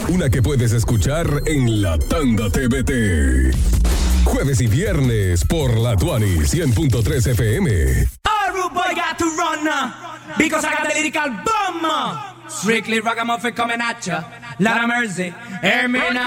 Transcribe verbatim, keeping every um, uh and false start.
Una que puedes escuchar en La Tanda T V T. Jueves y viernes por La Tuani cien punto tres F M. All rude boy got to run now, because I got the lyrical bomb. Strictly ragamuffin coming at ya. Lot of mercy. Hear me now.